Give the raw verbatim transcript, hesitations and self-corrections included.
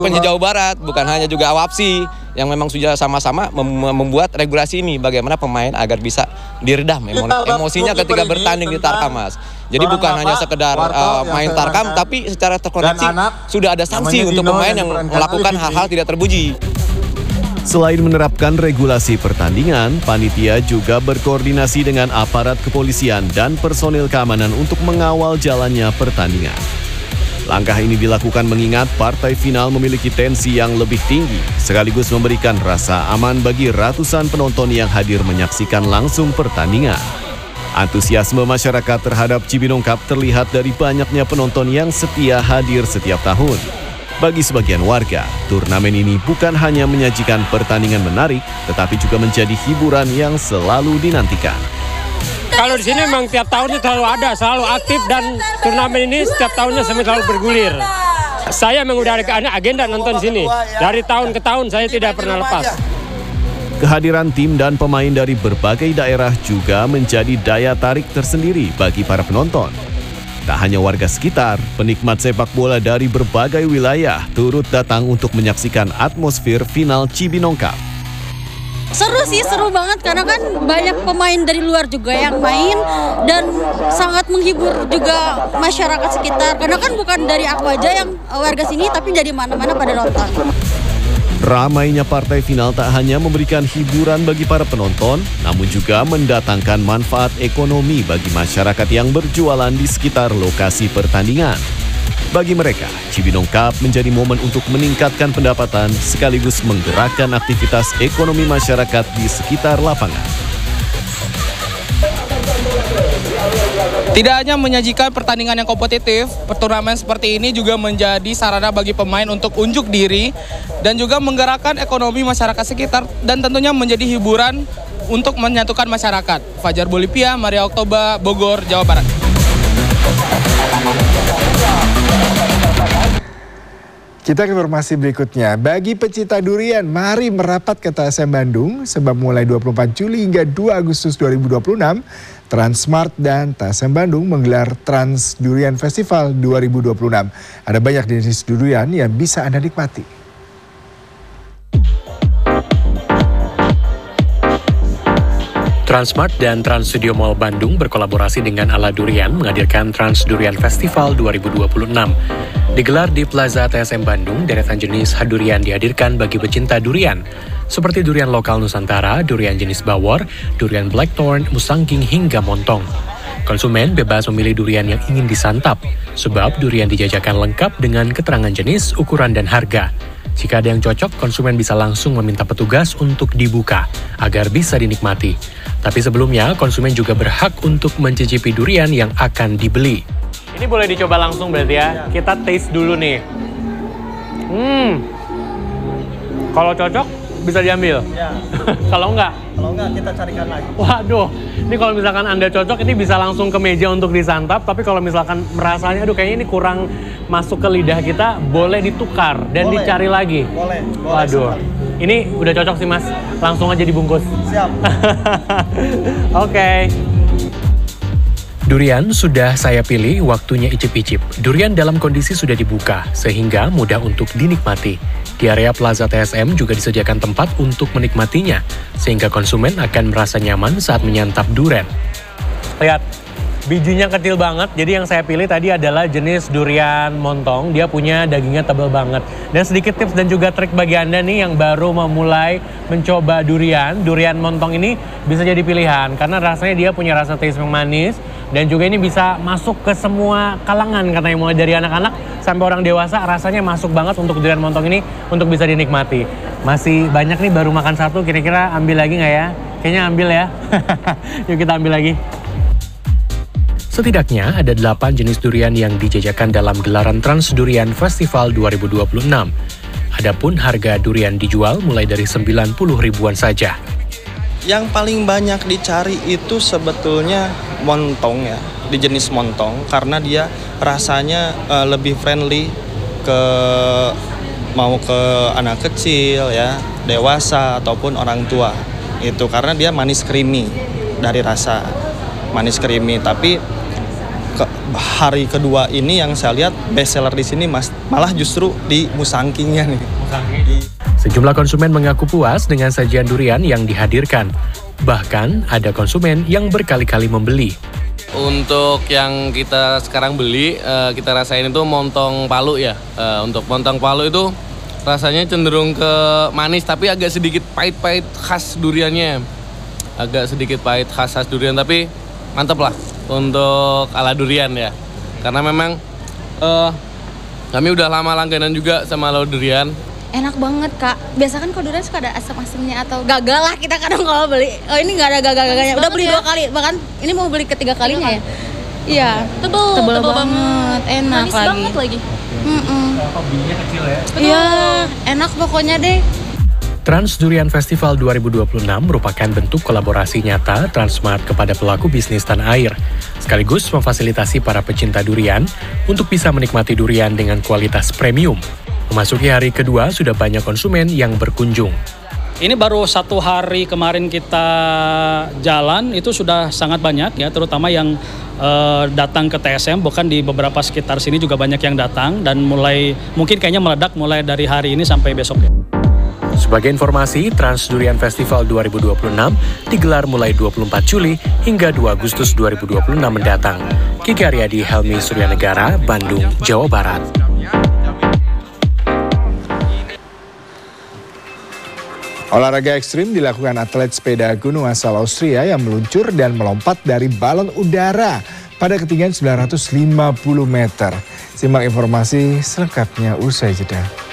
Provinsi Jawa Barat, bukan hanya juga Awapsi yang memang sudah sama-sama mem membuat regulasi ini bagaimana pemain agar bisa diredam emo emosinya ketika bertanding di Tarkam, Mas. Jadi bukan hanya sekedar uh, main Tarkam, tapi secara terkoneksi sudah ada sanksi untuk pemain yang melakukan hal-hal tidak terpuji. Selain menerapkan regulasi pertandingan, panitia juga berkoordinasi dengan aparat kepolisian dan personil keamanan untuk mengawal jalannya pertandingan. Langkah ini dilakukan mengingat partai final memiliki tensi yang lebih tinggi, sekaligus memberikan rasa aman bagi ratusan penonton yang hadir menyaksikan langsung pertandingan. Antusiasme masyarakat terhadap Cibinong Cup terlihat dari banyaknya penonton yang setia hadir setiap tahun. Bagi sebagian warga, turnamen ini bukan hanya menyajikan pertandingan menarik, tetapi juga menjadi hiburan yang selalu dinantikan. Kalau di sini memang tiap tahunnya selalu ada, selalu aktif, dan turnamen ini setiap tahunnya selalu bergulir. Saya mengudarakan agenda nonton di sini. Dari tahun ke tahun saya tidak pernah lepas. Kehadiran tim dan pemain dari berbagai daerah juga menjadi daya tarik tersendiri bagi para penonton. Tak hanya warga sekitar, penikmat sepak bola dari berbagai wilayah turut datang untuk menyaksikan atmosfer final Cibinong Cup. Seru sih, seru banget karena kan banyak pemain dari luar juga yang main dan sangat menghibur juga masyarakat sekitar. Karena kan bukan dari aku aja yang warga sini, tapi dari mana-mana pada nonton. Ramainya partai final tak hanya memberikan hiburan bagi para penonton, namun juga mendatangkan manfaat ekonomi bagi masyarakat yang berjualan di sekitar lokasi pertandingan. Bagi mereka, Cibinong Cup menjadi momen untuk meningkatkan pendapatan sekaligus menggerakkan aktivitas ekonomi masyarakat di sekitar lapangan. Tidak hanya menyajikan pertandingan yang kompetitif, turnamen seperti ini juga menjadi sarana bagi pemain untuk unjuk diri dan juga menggerakkan ekonomi masyarakat sekitar dan tentunya menjadi hiburan untuk menyatukan masyarakat. Fajar Bolivia, Maria Oktober, Bogor, Jawa Barat. Kita ke informasi berikutnya. Bagi pecinta durian, mari merapat ke T S M Bandung sebab mulai dua puluh empat Juli hingga dua Agustus dua ribu dua puluh enam, Transmart dan T S M Bandung menggelar Trans Durian Festival dua ribu dua puluh enam. Ada banyak jenis durian yang bisa Anda nikmati. Transmart dan Trans Studio Mall Bandung berkolaborasi dengan Ala Durian menghadirkan Trans Durian Festival dua ribu dua puluh enam. Digelar di Plaza T S M Bandung, deretan jenis durian dihadirkan bagi pecinta durian, seperti durian lokal Nusantara, durian jenis bawor, durian blackthorn, musangking, hingga montong. Konsumen bebas memilih durian yang ingin disantap, sebab durian dijajakan lengkap dengan keterangan jenis, ukuran, dan harga. Jika ada yang cocok, konsumen bisa langsung meminta petugas untuk dibuka, agar bisa dinikmati. Tapi sebelumnya, konsumen juga berhak untuk mencicipi durian yang akan dibeli. Ini boleh dicoba langsung berarti ya. Kita taste dulu nih. Hmm. Kalau cocok bisa diambil. Ya. Kalau enggak? Kalau enggak kita carikan lagi. Waduh. Ini kalau misalkan Anda cocok ini bisa langsung ke meja untuk disantap, tapi kalau misalkan merasanya aduh kayaknya ini kurang masuk ke lidah kita, boleh ditukar dan boleh. Dicari lagi. Boleh. boleh Waduh. Sekali. Ini udah cocok sih, Mas. Langsung aja dibungkus. Siap. Oke. Okay. Durian sudah saya pilih, waktunya icip-icip. Durian dalam kondisi sudah dibuka, sehingga mudah untuk dinikmati. Di area Plaza T S M juga disediakan tempat untuk menikmatinya, sehingga konsumen akan merasa nyaman saat menyantap durian. Lihat, bijinya kecil banget, jadi yang saya pilih tadi adalah jenis durian montong. Dia punya dagingnya tebal banget. Dan sedikit tips dan juga trik bagi Anda nih yang baru memulai mencoba durian. Durian montong ini bisa jadi pilihan, karena rasanya dia punya rasa taste yang manis. Dan juga ini bisa masuk ke semua kalangan, katanya mulai dari anak-anak sampai orang dewasa, rasanya masuk banget untuk durian montong ini untuk bisa dinikmati. Masih banyak nih, baru makan satu, kira-kira ambil lagi nggak ya? Kayaknya ambil ya. Yuk kita ambil lagi. Setidaknya ada delapan jenis durian yang dijajakan dalam gelaran Trans Durian Festival dua ribu dua puluh enam. Adapun harga durian dijual mulai dari sembilan puluh ribuan saja. Yang paling banyak dicari itu sebetulnya montong ya, di jenis montong, karena dia rasanya uh, lebih friendly ke mau ke anak kecil ya, dewasa ataupun orang tua. Itu karena dia manis creamy dari rasa, manis creamy, tapi ke, hari kedua ini yang saya lihat best seller di sini mas, malah justru di musangkingnya nih. Sejumlah konsumen mengaku puas dengan sajian durian yang dihadirkan. Bahkan ada konsumen yang berkali-kali membeli. Untuk yang kita sekarang beli, kita rasain itu montong Palu ya. Untuk montong Palu itu rasanya cenderung ke manis tapi agak sedikit pahit-pahit khas duriannya. Agak sedikit pahit khas khas durian tapi mantep lah untuk ala durian ya. Karena memang uh, kami udah lama langganan juga sama ala durian. Enak banget kak. Biasa kan kalau durian suka ada asam-asamnya atau gagal lah kita kadang kalau beli. Oh ini nggak ada gagal-gagalnya. Udah beli ya? dua kali, bahkan ini mau beli ketiga kalinya ya. Iya. Tebel, tebel, tebel banget, enak Manis lagi. banget lagi. Mm-mm. Bijinya kecil ya. Iya, enak pokoknya deh. Trans Durian Festival dua ribu dua puluh enam merupakan bentuk kolaborasi nyata Transmart kepada pelaku bisnis tanah air, sekaligus memfasilitasi para pecinta durian untuk bisa menikmati durian dengan kualitas premium. Memasuki hari kedua, sudah banyak konsumen yang berkunjung. Ini baru satu hari kemarin kita jalan, itu sudah sangat banyak ya, terutama yang uh, datang ke T S M, bahkan di beberapa sekitar sini juga banyak yang datang, dan mulai mungkin kayaknya meledak mulai dari hari ini sampai besok ya. Sebagai informasi, Trans Durian Festival dua ribu dua puluh enam digelar mulai dua puluh empat Juli hingga dua Agustus dua ribu dua puluh enam mendatang. Kiki Aryadi, Helmi Suryanegara, Bandung, Jawa Barat. Olahraga ekstrim dilakukan atlet sepeda gunung asal Austria yang meluncur dan melompat dari balon udara pada ketinggian sembilan ratus lima puluh meter. Simak informasi selengkapnya usai jeda.